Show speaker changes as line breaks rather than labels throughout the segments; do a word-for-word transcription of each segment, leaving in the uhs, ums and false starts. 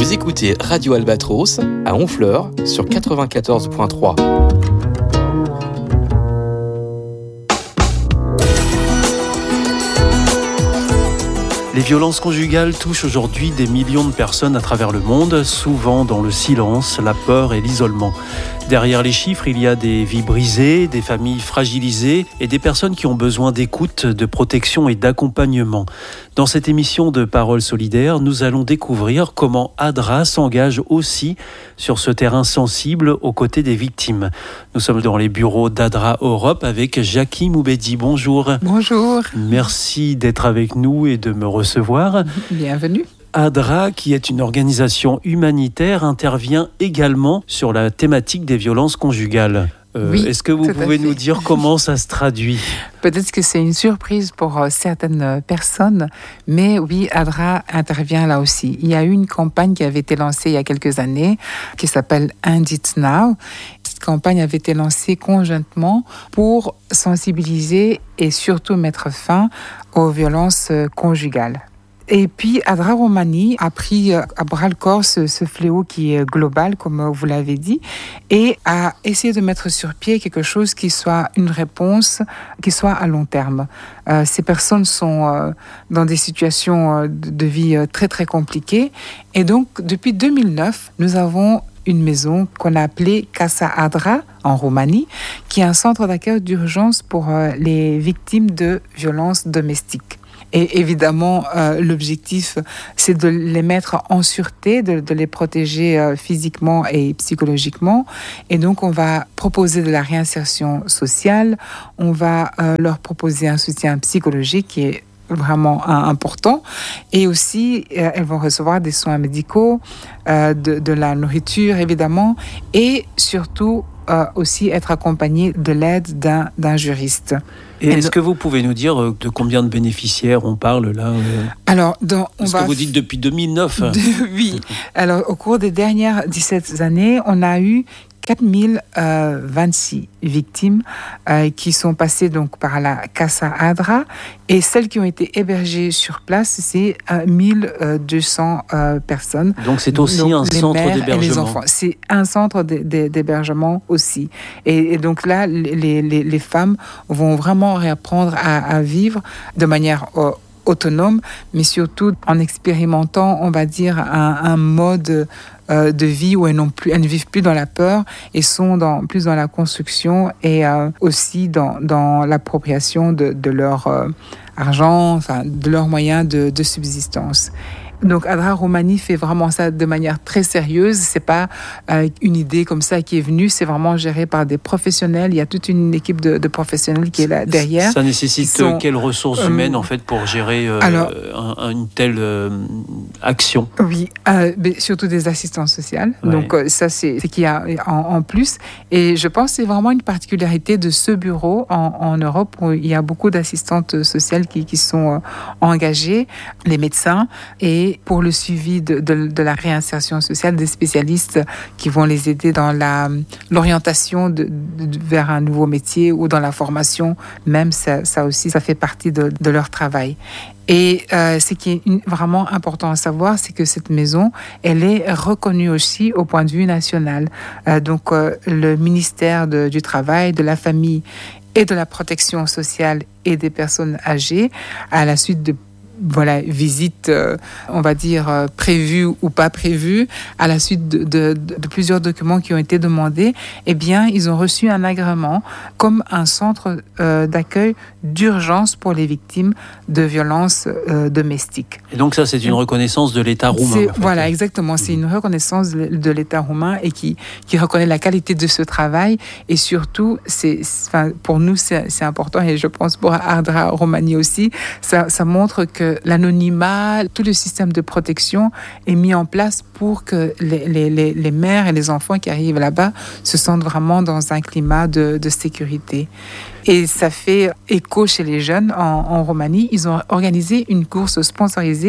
Vous écoutez Radio Albatros à Honfleur sur quatre-vingt-quatorze point trois.
Les violences conjugales touchent aujourd'hui des millions de personnes à travers le monde, souvent dans le silence, la peur et l'isolement. Derrière les chiffres, il y a des vies brisées, des familles fragilisées et des personnes qui ont besoin d'écoute, de protection et d'accompagnement. Dans cette émission de Paroles solidaires, nous allons découvrir comment ADRA s'engage aussi sur ce terrain sensible aux côtés des victimes. Nous sommes dans les bureaux d'ADRA Europe avec Jackie Moubedi. Bonjour.
Bonjour.
Merci d'être avec nous et de me recevoir.
Bienvenue.
ADRA, qui est une organisation humanitaire, intervient également sur la thématique des violences conjugales. Euh,
oui,
est-ce que vous pouvez nous dire comment ça se traduit ?
Peut-être que c'est une surprise pour euh, certaines personnes, mais oui, ADRA intervient là aussi. Il y a eu une campagne qui avait été lancée il y a quelques années, qui s'appelle End It Now. Cette campagne avait été lancée conjointement pour sensibiliser et surtout mettre fin aux violences euh, conjugales. Et puis, ADRA Roumanie a pris à bras-le-corps ce, ce fléau qui est global, comme vous l'avez dit, et a essayé de mettre sur pied quelque chose qui soit une réponse, qui soit à long terme. Euh, ces personnes sont euh, dans des situations de, de vie très, très compliquées. Et donc, depuis deux mille neuf, nous avons une maison qu'on a appelée Casa ADRA en Roumanie, qui est un centre d'accueil d'urgence pour euh, les victimes de violences domestiques. Et évidemment, euh, l'objectif, c'est de les mettre en sûreté, de, de les protéger euh, physiquement et psychologiquement. Et donc, on va proposer de la réinsertion sociale, on va euh, leur proposer un soutien psychologique qui est vraiment euh, important. Et aussi, euh, elles vont recevoir des soins médicaux, euh, de, de la nourriture, évidemment, et surtout, euh, aussi être accompagnées de l'aide d'un, d'un juriste.
Et est-ce que vous pouvez nous dire de combien de bénéficiaires on parle là ?
Alors, dans, on
Parce
va
que vous dites depuis deux mille neuf.
De, oui. Alors, au cours des dernières dix-sept années, on a eu quatre mille vingt-six victimes euh, qui sont passées donc par la Casa ADRA, et celles qui ont été hébergées sur place, c'est euh, mille deux cents euh, personnes.
Donc c'est aussi donc, un centre d'hébergement.
Et les enfants. C'est un centre d'hébergement aussi. Et, et donc là, les, les, les femmes vont vraiment réapprendre à, à vivre de manière euh, autonome, mais surtout en expérimentant, on va dire, un, un mode euh, de vie où elles, n'ont plus, elles ne vivent plus dans la peur et sont dans, plus dans la construction et euh, aussi dans, dans l'appropriation de, de leur euh, argent, enfin, de leurs moyens de, de subsistance. Donc, ADRA Roumanie fait vraiment ça de manière très sérieuse. C'est pas euh, une idée comme ça qui est venue. C'est vraiment géré par des professionnels. Il y a toute une équipe de, de professionnels qui est là derrière.
Ça nécessite sont, quelles ressources euh, humaines en fait pour gérer euh, alors, un, une telle euh, action ?
Oui, euh, mais surtout des assistantes sociales. Ouais. Donc euh, ça c'est ce qu'il y a en, en plus. Et je pense que c'est vraiment une particularité de ce bureau en, en Europe où il y a beaucoup d'assistantes sociales qui, qui sont euh, engagées, les médecins et pour le suivi de, de, de la réinsertion sociale, des spécialistes qui vont les aider dans la, l'orientation de, de, vers un nouveau métier ou dans la formation, même ça, ça aussi, ça fait partie de, de leur travail. Et euh, ce qui est vraiment important à savoir, c'est que cette maison, elle est reconnue aussi au point de vue national. Euh, donc, euh, le ministère de, du Travail, de la Famille et de la Protection sociale et des personnes âgées, à la suite de voilà, visite, euh, on va dire, euh, prévue ou pas prévue, à la suite de, de, de plusieurs documents qui ont été demandés, eh bien, ils ont reçu un agrément comme un centre euh, d'accueil d'urgence pour les victimes de violences euh, domestiques.
Et donc ça, c'est une reconnaissance de l'État roumain.
C'est,
en fait.
Voilà, exactement. C'est une reconnaissance de, de l'État roumain et qui, qui reconnaît la qualité de ce travail. Et surtout, c'est, enfin, pour nous, c'est, c'est important, et je pense pour ADRA Roumanie aussi, ça, ça montre que l'anonymat, tout le système de protection est mis en place pour que les, les, les mères et les enfants qui arrivent là-bas se sentent vraiment dans un climat de, de sécurité. Et ça fait écho chez les jeunes en, en Roumanie. Ils ont organisé une course sponsorisée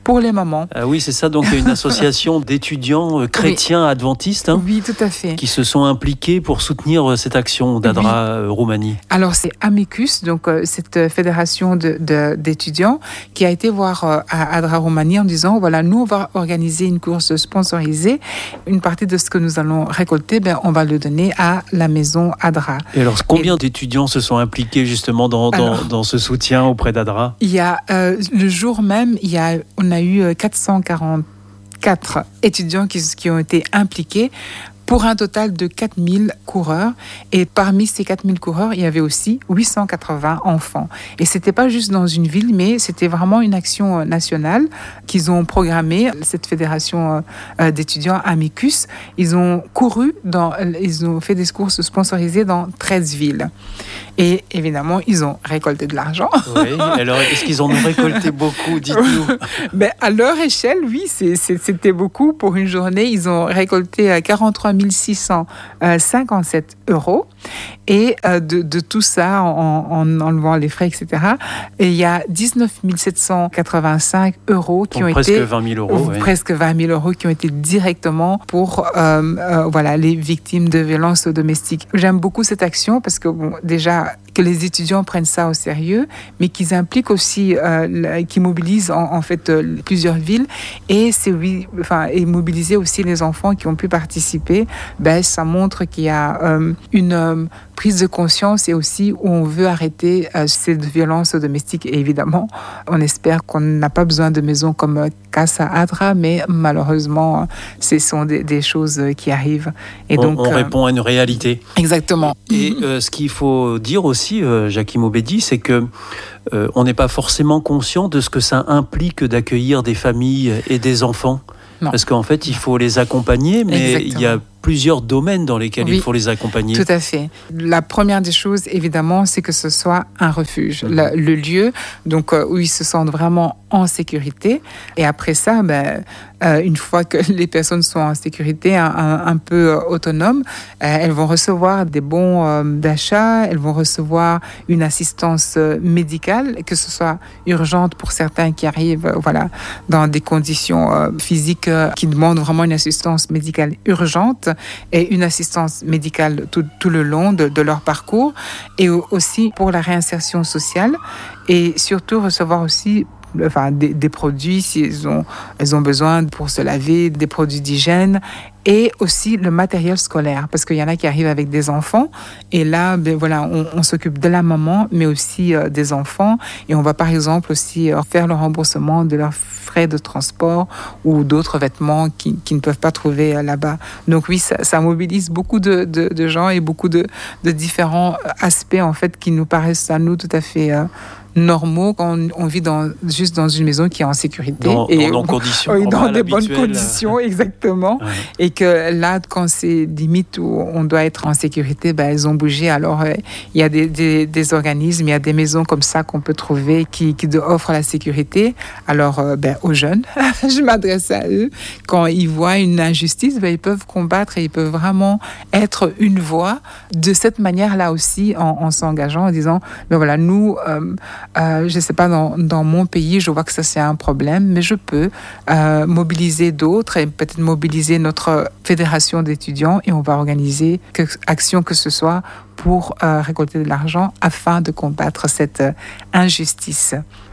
pour les mamans.
Ah oui, c'est ça. Donc, il y a une association d'étudiants chrétiens oui. adventistes hein,
oui, tout à fait.
qui se sont impliqués pour soutenir cette action d'Adra oui. Roumanie.
Alors, c'est Amicus, donc euh, cette fédération de, de, d'étudiants, qui a été voir euh, à Adra Roumanie en disant, voilà, nous, on va organiser une course sponsorisée. Une partie de ce que nous allons récolter, ben, on va le donner à la maison Adra.
Et alors, combien Et, d'étudiants se sont impliqués justement dans, dans, alors, dans ce soutien auprès d'Adra ?
Il y a, euh, le jour même, il y a, on a eu quatre cent quarante-quatre étudiants qui, qui ont été impliqués pour un total de quatre mille coureurs. Et parmi ces quatre mille coureurs, il y avait aussi huit cent quatre-vingts enfants. Et c'était pas juste dans une ville, mais c'était vraiment une action nationale qu'ils ont programmée, cette fédération d'étudiants Amicus. Ils ont couru, dans, ils ont fait des courses sponsorisées dans treize villes. Et évidemment, ils ont récolté de l'argent.
Oui, alors est-ce qu'ils en ont récolté beaucoup, dites-nous?
Ben, à leur échelle, oui, c'est, c'est, c'était beaucoup. Pour une journée, ils ont récolté quarante-trois mille six cent cinquante-sept euros. Et euh, de, de tout ça, en, en enlevant les frais, et cetera, et il y a dix-neuf mille sept cent quatre-vingt-cinq euros qui
Donc
ont
presque
été...
vingt mille euros. Oui.
Presque vingt mille euros qui ont été directement pour euh, euh, voilà, les victimes de violences domestiques. J'aime beaucoup cette action parce que, bon, déjà, que les étudiants prennent ça au sérieux, mais qu'ils impliquent aussi, euh, qu'ils mobilisent en, en fait euh, plusieurs villes et, c'est, oui, enfin, et mobiliser aussi les enfants qui ont pu participer. Ben, ça montre qu'il y a euh, une euh, prise de conscience et aussi où on veut arrêter euh, cette violence domestique. Et évidemment, on espère qu'on n'a pas besoin de maisons comme Casa Adra, mais malheureusement, ce sont des, des choses qui arrivent. Et
on,
donc,
on
euh,
répond à une réalité.
Exactement.
Et euh, ce qu'il faut dire aussi, euh, Jackie Maubédy, c'est que euh, on n'est pas forcément conscient de ce que ça implique d'accueillir des familles et des enfants. Non. Parce qu'en fait, il faut les accompagner, mais Exactement. Il y a plusieurs domaines dans lesquels oui, il faut les accompagner.
Tout à fait. La première des choses, évidemment, c'est que ce soit un refuge, mmh. le, le lieu donc, euh, où ils se sentent vraiment en sécurité. Et après ça, ben, euh, une fois que les personnes sont en sécurité, un, un, un peu euh, autonomes, euh, elles vont recevoir des bons euh, d'achat, elles vont recevoir une assistance euh, médicale, que ce soit urgente pour certains qui arrivent euh, voilà, dans des conditions euh, physiques euh, qui demandent vraiment une assistance médicale urgente, et une assistance médicale tout, tout le long de, de leur parcours, et aussi pour la réinsertion sociale, et surtout recevoir aussi enfin, des, des produits s'ils ont, ils ont besoin pour se laver, des produits d'hygiène, et aussi le matériel scolaire, parce qu'il y en a qui arrivent avec des enfants, et là, ben voilà, on, on s'occupe de la maman, mais aussi euh, des enfants, et on va par exemple aussi euh, faire le remboursement de leurs frais de transport ou d'autres vêtements qui, qui ne peuvent pas trouver euh, là-bas. Donc oui, ça, ça mobilise beaucoup de, de, de gens et beaucoup de, de différents aspects en fait qui nous paraissent à nous tout à fait euh, normaux quand on, on vit dans, juste dans une maison qui est en sécurité.
Dans,
et
dans, conditions,
oui, dans des bonnes conditions, exactement. Ouais. Et que là, quand c'est limite où on doit être en sécurité, ben, elles ont bougé. Alors, il euh, y a des, des, des organismes, il y a des maisons comme ça qu'on peut trouver qui, qui offrent la sécurité. Alors, euh, ben, aux jeunes, je m'adresse à eux. Quand ils voient une injustice, ben, ils peuvent combattre et ils peuvent vraiment être une voix de cette manière-là aussi, en, en s'engageant, en disant, ben voilà, nous... Euh, Euh, je ne sais pas, dans, dans mon pays, je vois que ça c'est un problème, mais je peux euh, mobiliser d'autres et peut-être mobiliser notre fédération d'étudiants et on va organiser quelque action que ce soit pour euh, récolter de l'argent afin de combattre cette euh, injustice.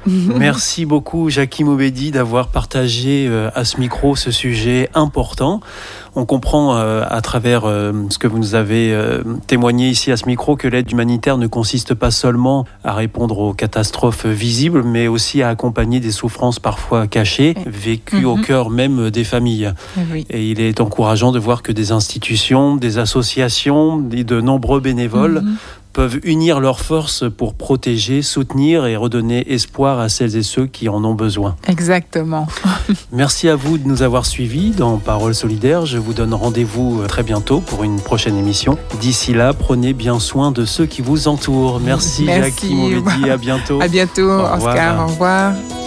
Merci beaucoup Jackie Maubédy d'avoir partagé euh, à ce micro ce sujet important. On comprend euh, à travers euh, ce que vous nous avez euh, témoigné ici à ce micro que l'aide humanitaire ne consiste pas seulement à répondre aux catastrophes visibles, mais aussi à accompagner des souffrances parfois cachées, vécues mm-hmm. au cœur même des familles. Oui. Et il est encourageant de voir que des institutions, des associations et de nombreux bénévoles mm-hmm. peuvent unir leurs forces pour protéger, soutenir et redonner espoir à celles et ceux qui en ont besoin.
Exactement.
Merci à vous de nous avoir suivis dans Paroles solidaires. Je vous donne rendez-vous très bientôt pour une prochaine émission. D'ici là, prenez bien soin de ceux qui vous entourent. Merci, Merci. Jackie Maubédy. À bientôt.
À bientôt, au Oscar. Au revoir.